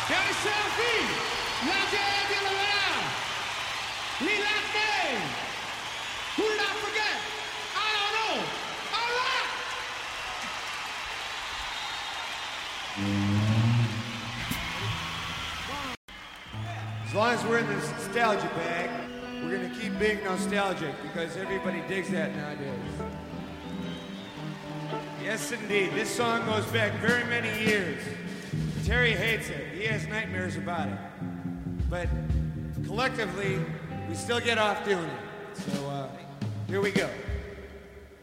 Terry Selfie, la gente de la verdad, Lila May, who did I forget? I don't know. All right. As long as we're in the nostalgia bag, we're gonna keep being nostalgic because everybody digs that nowadays. Yes, indeed. This song goes back very many years. Terry hates it. He has nightmares about it. But collectively, we still get off doing it. So here we go.